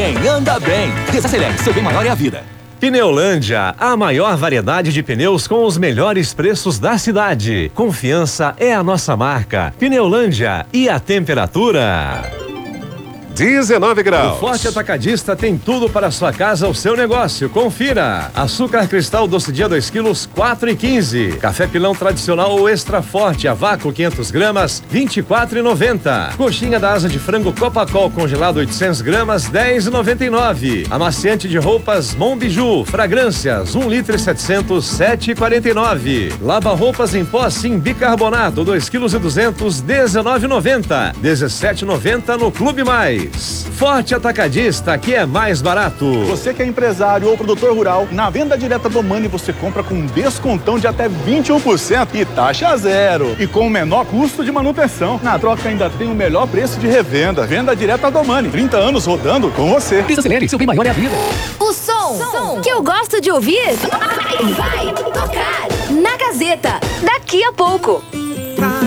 bem, anda bem. Desacelere, seu bem maior é a vida. Pneulândia, a maior variedade de pneus com os melhores preços da cidade. Confiança é a nossa marca. Pneulândia. E a temperatura? 19 graus. O Forte Atacadista tem tudo para a sua casa ou seu negócio. Confira. Açúcar cristal doce dia 2 quilos, 4,15. Café pilão tradicional ou extra forte a vácuo 500 gramas, 24,90. Coxinha da asa de frango Copacol congelado 800 gramas, 10,99. Amaciante de roupas Monbiju, fragrâncias 1 litro e 700, 7,49. Lava roupas em pó sim bicarbonato 2 quilos e 200, 19,90. 17,90 no Clube Mais. Forte Atacadista, aqui é mais barato. Você que é empresário ou produtor rural, na venda direta do Domani você compra com descontão de até 21% e taxa zero. E com o menor custo de manutenção. Na troca ainda tem o melhor preço de revenda. Venda direta do Domani. 30 anos rodando com você. Desacelere, seu bem maior é a vida. O som que eu gosto de ouvir vai tocar na Gazeta daqui a pouco.